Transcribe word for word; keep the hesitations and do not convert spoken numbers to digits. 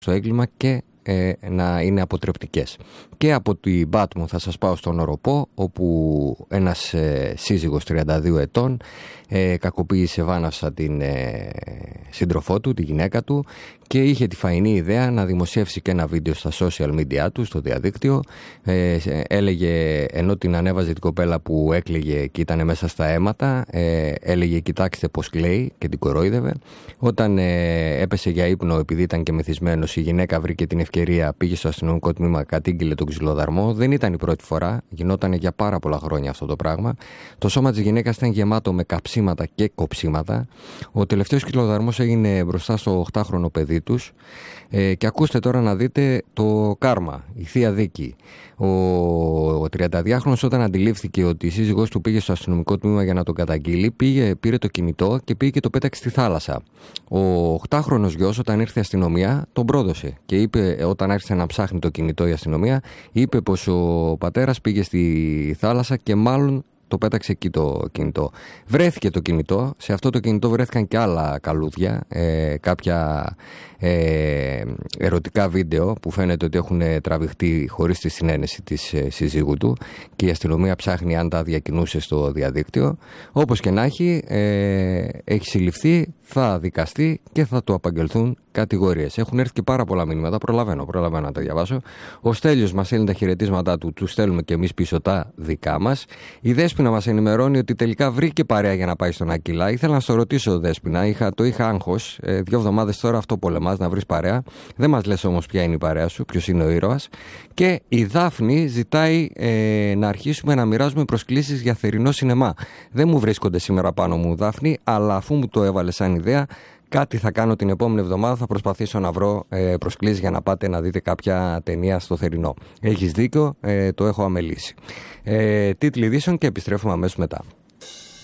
στο έγκλημα και ε, να είναι αποτρεπτικές. Και από την Πάτμο θα σας πάω στον Οροπό, όπου ένας ε, σύζυγος τριάντα δύο ετών ε, κακοποίησε βάναυσα την ε, σύντροφό του, τη γυναίκα του, και είχε τη φαϊνή ιδέα να δημοσιεύσει και ένα βίντεο στα social media του, στο διαδίκτυο. Ε, έλεγε, ενώ την ανέβαζε την κοπέλα που έκλαιγε και ήταν μέσα στα αίματα, ε, έλεγε κοιτάξτε πως κλαίει, και την κορόιδευε. Όταν ε, έπεσε για ύπνο επειδή ήταν και μεθυσμένος, η γυναίκα βρήκε την ευκαιρία, πήγε στο αστυνομικό τμήμα, κατήγγειλε τον ξυλοδαρμό. Δεν ήταν η πρώτη φορά, γινόταν για πάρα πολλά χρόνια αυτό το πράγμα. Το σώμα της γυναίκας ήταν γεμάτο με καψίματα και κοψίματα. Ο τελευταίος ξυλοδαρμός έγινε μπροστά στο οκτάχρονο παιδί τους. Ε, και ακούστε τώρα να δείτε το κάρμα, η θεία δίκη. Ο, ο τριανταδυάχρονος, όταν αντιλήφθηκε ότι η σύζυγός του πήγε στο αστυνομικό τμήμα για να τον καταγγείλει, πήγε, πήρε το κινητό και πήγε και το πέταξε στη θάλασσα. Ο οκτάχρονος γιος, όταν ήρθε η αστυνομία, τον πρόδωσε και είπε, όταν άρχισε να ψάχνει το κινητό η αστυνομία, είπε πως ο πατέρας πήγε στη θάλασσα και μάλλον το πέταξε εκεί το κινητό. Βρέθηκε το κινητό. Σε αυτό το κινητό βρέθηκαν και άλλα καλούδια, ε, κάποια ε, ερωτικά βίντεο που φαίνεται ότι έχουν τραβηχτεί χωρίς τη συνένεση της ε, συζύγου του, και η αστυνομία ψάχνει αν τα διακινούσε στο διαδίκτυο. Όπως και να έχει, ε, έχει συλληφθεί, θα δικαστεί και θα του απαγγελθούν κατηγορίες. Έχουν έρθει και πάρα πολλά μηνύματα. Προλαβαίνω, προλαβαίνω να τα διαβάσω. Ο Στέλιος μας στέλνει τα χαιρετίσματά του, του στέλνουμε και εμείς πίσω τα δικά μας. Η Δέσποινα μας ενημερώνει ότι τελικά βρήκε παρέα για να πάει στον Ακυλά. Ήθελα να στο ρωτήσω, Δέσποινα, είχα, το είχα άγχος. Ε, δύο εβδομάδες τώρα αυτό πολεμάς, να βρεις παρέα. Δεν μας λες όμως ποια είναι η παρέα σου, ποιος είναι ο ήρωας. Και η Δάφνη ζητάει ε, να αρχίσουμε να μοιράζουμε προσκλήσεις για θερινό σινεμά. Δεν μου βρίσκονται σήμερα πάνω μου, Δάφνη, αλλά αφού μου το έβαλε σαν ιδέα, κάτι θα κάνω την επόμενη εβδομάδα. Θα προσπαθήσω να βρω ε, προσκλήσεις για να πάτε να δείτε κάποια ταινία στο θερινό. Έχεις δίκιο, ε, το έχω αμελήσει. Ε, τίτλοι ειδήσεων και επιστρέφουμε αμέσως μετά.